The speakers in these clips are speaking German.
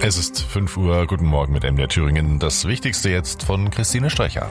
Es ist 5 Uhr. Guten Morgen mit MDR Thüringen. Das Wichtigste jetzt von Christine Streicher.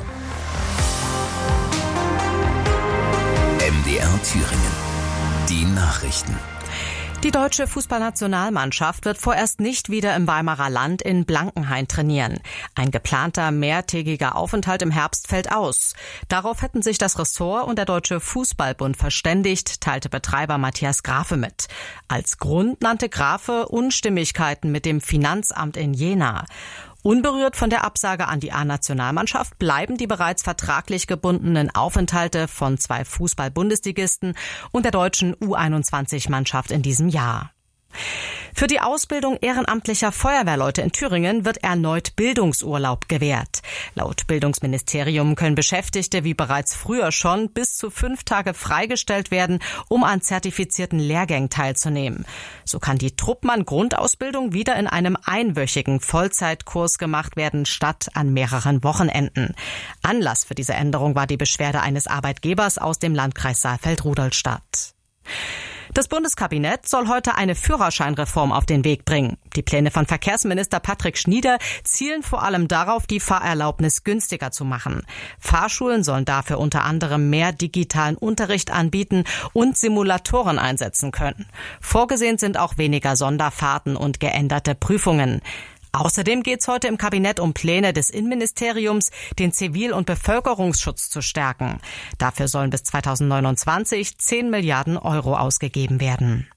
MDR Thüringen. Die Nachrichten. Die deutsche Fußballnationalmannschaft wird vorerst nicht wieder im Weimarer Land in Blankenhain trainieren. Ein geplanter mehrtägiger Aufenthalt im Herbst fällt aus. Darauf hätten sich das Ressort und der Deutsche Fußballbund verständigt, teilte Betreiber Matthias Grafe mit. Als Grund nannte Grafe Unstimmigkeiten mit dem Finanzamt in Jena. Unberührt von der Absage an die A-Nationalmannschaft bleiben die bereits vertraglich gebundenen Aufenthalte von 2 Fußball-Bundesligisten und der deutschen U21-Mannschaft in diesem Jahr. Für die Ausbildung ehrenamtlicher Feuerwehrleute in Thüringen wird erneut Bildungsurlaub gewährt. Laut Bildungsministerium können Beschäftigte wie bereits früher schon bis zu 5 Tage freigestellt werden, um an zertifizierten Lehrgängen teilzunehmen. So kann die Truppmann-Grundausbildung wieder in einem einwöchigen Vollzeitkurs gemacht werden, statt an mehreren Wochenenden. Anlass für diese Änderung war die Beschwerde eines Arbeitgebers aus dem Landkreis Saalfeld-Rudolstadt. Das Bundeskabinett soll heute eine Führerscheinreform auf den Weg bringen. Die Pläne von Verkehrsminister Patrick Schnieder zielen vor allem darauf, die Fahrerlaubnis günstiger zu machen. Fahrschulen sollen dafür unter anderem mehr digitalen Unterricht anbieten und Simulatoren einsetzen können. Vorgesehen sind auch weniger Sonderfahrten und geänderte Prüfungen. Außerdem geht es heute im Kabinett um Pläne des Innenministeriums, den Zivil- und Bevölkerungsschutz zu stärken. Dafür sollen bis 2029 10 Milliarden Euro ausgegeben werden.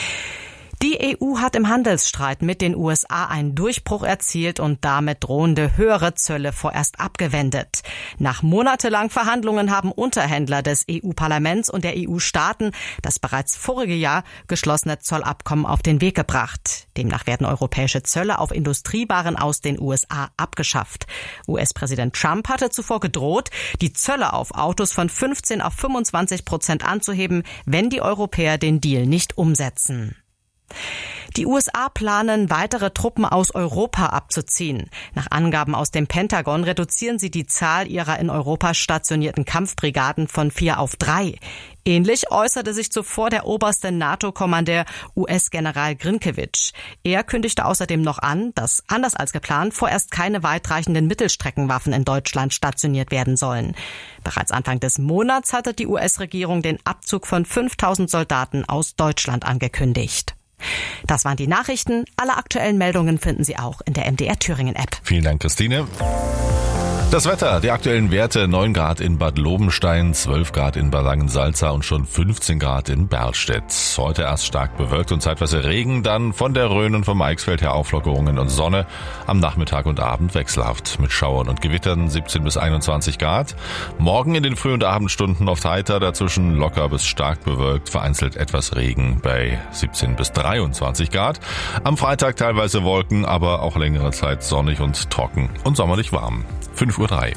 Die EU hat im Handelsstreit mit den USA einen Durchbruch erzielt und damit drohende höhere Zölle vorerst abgewendet. Nach monatelangen Verhandlungen haben Unterhändler des EU-Parlaments und der EU-Staaten das bereits vorige Jahr geschlossene Zollabkommen auf den Weg gebracht. Demnach werden europäische Zölle auf Industriewaren aus den USA abgeschafft. US-Präsident Trump hatte zuvor gedroht, die Zölle auf Autos von 15% auf 25% anzuheben, wenn die Europäer den Deal nicht umsetzen. Die USA planen, weitere Truppen aus Europa abzuziehen. Nach Angaben aus dem Pentagon reduzieren sie die Zahl ihrer in Europa stationierten Kampfbrigaden von 4 auf 3. Ähnlich äußerte sich zuvor der oberste NATO-Kommandeur US-General Grynkewitsch. Er kündigte außerdem noch an, dass, anders als geplant, vorerst keine weitreichenden Mittelstreckenwaffen in Deutschland stationiert werden sollen. Bereits Anfang des Monats hatte die US-Regierung den Abzug von 5.000 Soldaten aus Deutschland angekündigt. Das waren die Nachrichten. Alle aktuellen Meldungen finden Sie auch in der MDR Thüringen App. Vielen Dank, Christine. Das Wetter, die aktuellen Werte: 9 Grad in Bad Lobenstein, 12 Grad in Bad Langensalza und schon 15 Grad in Berlstedt. Heute erst stark bewölkt und zeitweise Regen, dann von der Rhön und vom Eichsfeld her Auflockerungen und Sonne. Am Nachmittag und Abend wechselhaft mit Schauern und Gewittern, 17 bis 21 Grad. Morgen in den Früh- und Abendstunden oft heiter, dazwischen locker bis stark bewölkt, vereinzelt etwas Regen bei 17 bis 23 Grad. Am Freitag teilweise Wolken, aber auch längere Zeit sonnig und trocken und sommerlich warm. 5:03 Uhr.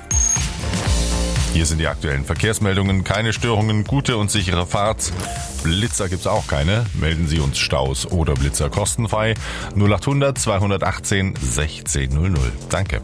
Hier sind die aktuellen Verkehrsmeldungen. Keine Störungen, gute und sichere Fahrt. Blitzer gibt's auch keine. Melden Sie uns Staus oder Blitzer kostenfrei. 0800 218 1600. Danke.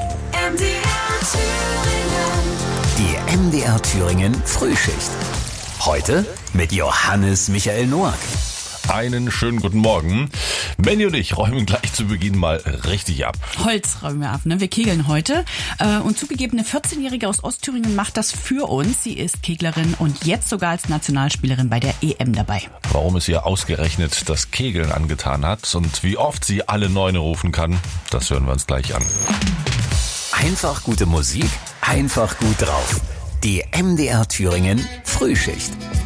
Die MDR Thüringen Frühschicht. Heute mit Johannes Michael Noack. Einen schönen guten Morgen. Mandy und ich räumen gleich zu Beginn mal richtig ab. Holz räumen wir ab, ne? Wir kegeln heute. Und zugegeben, eine 14-Jährige aus Ostthüringen macht das für uns. Sie ist Keglerin und jetzt sogar als Nationalspielerin bei der EM dabei. Warum es ihr ausgerechnet das Kegeln angetan hat und wie oft sie alle Neune rufen kann, das hören wir uns gleich an. Einfach gute Musik, einfach gut drauf. Die MDR Thüringen Frühschicht.